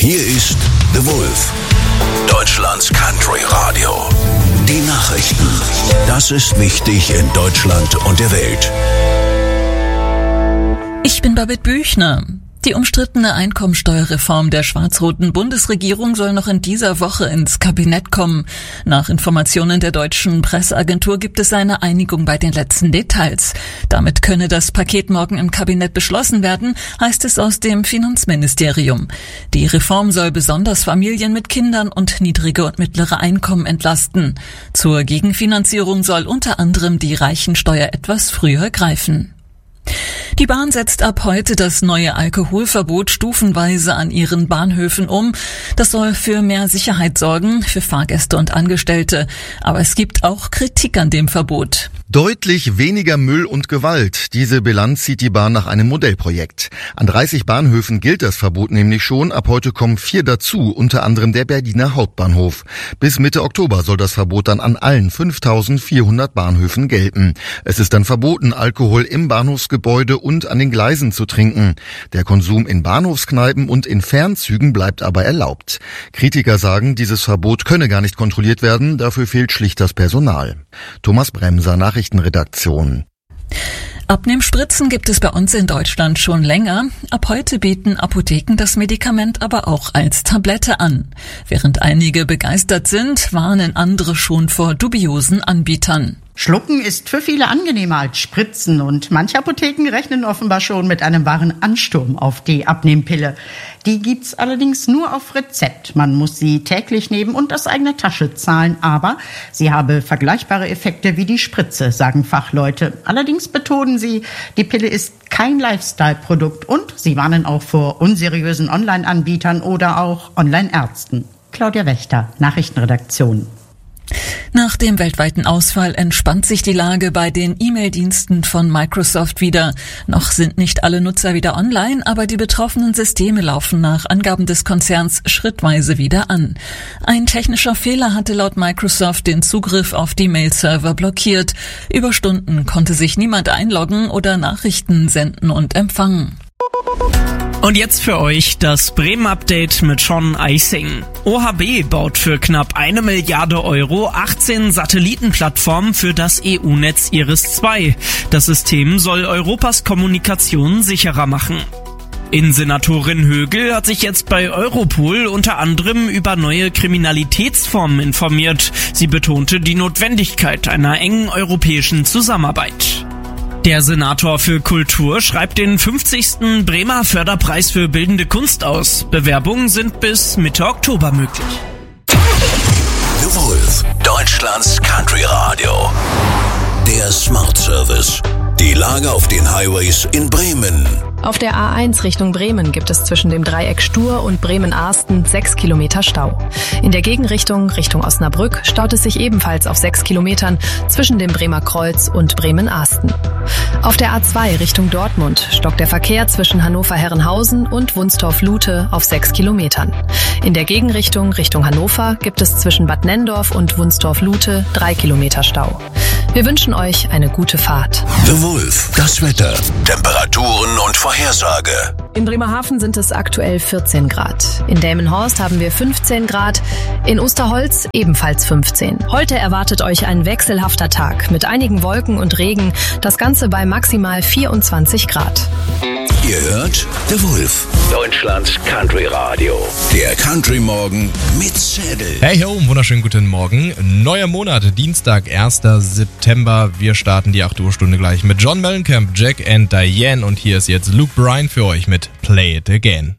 Hier ist The Wolf, Deutschlands Country Radio. Die Nachrichten. Das ist wichtig in Deutschland und der Welt. Ich bin Babette Büchner. Die umstrittene Einkommensteuerreform der schwarz-roten Bundesregierung soll noch in dieser Woche ins Kabinett kommen. Nach Informationen der deutschen Presseagentur gibt es eine Einigung bei den letzten Details. Damit könne das Paket morgen im Kabinett beschlossen werden, heißt es aus dem Finanzministerium. Die Reform soll besonders Familien mit Kindern und niedrige und mittlere Einkommen entlasten. Zur Gegenfinanzierung soll unter anderem die Reichensteuer etwas früher greifen. Die Bahn setzt ab heute das neue Alkoholverbot stufenweise an ihren Bahnhöfen um. Das soll für mehr Sicherheit sorgen, für Fahrgäste und Angestellte. Aber es gibt auch Kritik an dem Verbot. Deutlich weniger Müll und Gewalt. Diese Bilanz zieht die Bahn nach einem Modellprojekt. An 30 Bahnhöfen gilt das Verbot nämlich schon. Ab heute kommen 4 dazu, unter anderem der Berliner Hauptbahnhof. Bis Mitte Oktober soll das Verbot dann an allen 5.400 Bahnhöfen gelten. Es ist dann verboten, Alkohol im Bahnhofsgebäude und an den Gleisen zu trinken. Der Konsum in Bahnhofskneipen und in Fernzügen bleibt aber erlaubt. Kritiker sagen, dieses Verbot könne gar nicht kontrolliert werden, dafür fehlt schlicht das Personal. Thomas Bremser, Nachrichtenredaktion. Abnehmspritzen gibt es bei uns in Deutschland schon länger. Ab heute bieten Apotheken das Medikament aber auch als Tablette an. Während einige begeistert sind, warnen andere schon vor dubiosen Anbietern. Schlucken ist für viele angenehmer als Spritzen und manche Apotheken rechnen offenbar schon mit einem wahren Ansturm auf die Abnehmpille. Die gibt's allerdings nur auf Rezept. Man muss sie täglich nehmen und aus eigener Tasche zahlen, aber sie habe vergleichbare Effekte wie die Spritze, sagen Fachleute. Allerdings betonen sie, die Pille ist kein Lifestyle-Produkt und sie warnen auch vor unseriösen Online-Anbietern oder auch Online-Ärzten. Claudia Wächter, Nachrichtenredaktion. Nach dem weltweiten Ausfall entspannt sich die Lage bei den E-Mail-Diensten von Microsoft wieder. Noch sind nicht alle Nutzer wieder online, aber die betroffenen Systeme laufen nach Angaben des Konzerns schrittweise wieder an. Ein technischer Fehler hatte laut Microsoft den Zugriff auf die Mail-Server blockiert. Über Stunden konnte sich niemand einloggen oder Nachrichten senden und empfangen. Und jetzt für euch das Bremen-Update mit Sean Eising. OHB baut für knapp 1 Milliarde Euro 18 Satellitenplattformen für das EU-Netz IRIS2. Das System soll Europas Kommunikation sicherer machen. Innensenatorin Högel hat sich jetzt bei Europol unter anderem über neue Kriminalitätsformen informiert. Sie betonte die Notwendigkeit einer engen europäischen Zusammenarbeit. Der Senator für Kultur schreibt den 50. Bremer Förderpreis für bildende Kunst aus. Bewerbungen sind bis Mitte Oktober möglich. The Wolf, Deutschlands Country Radio. Der Smart Service. Die Lage auf den Highways in Bremen. Auf der A1 Richtung Bremen gibt es zwischen dem Dreieck Stur und Bremen-Arsten 6 Kilometer Stau. In der Gegenrichtung Richtung Osnabrück staut es sich ebenfalls auf 6 Kilometern zwischen dem Bremer Kreuz und Bremen-Arsten. Auf der A2 Richtung Dortmund stockt der Verkehr zwischen Hannover-Herrenhausen und Wunstorf-Lute auf 6 Kilometern. In der Gegenrichtung Richtung Hannover gibt es zwischen Bad Nenndorf und Wunstorf-Lute 3 Kilometer Stau. Wir wünschen euch eine gute Fahrt. The Wolf, das Wetter, Temperaturen und Vorhersage. In Bremerhaven sind es aktuell 14 Grad. In Delmenhorst haben wir 15 Grad. In Osterholz ebenfalls 15. Heute erwartet euch ein wechselhafter Tag mit einigen Wolken und Regen. Das Ganze bei maximal 24 Grad. Ihr hört The Wolf, Deutschlands Country Radio. Der Country Morgen mit Zettel. Hey ho, wunderschönen guten Morgen. Neuer Monat, Dienstag, 1. September. Wir starten die 8 Uhr Stunde gleich mit John Mellencamp, Jack and Diane. Und hier ist jetzt Luke Bryan für euch mit Play It Again.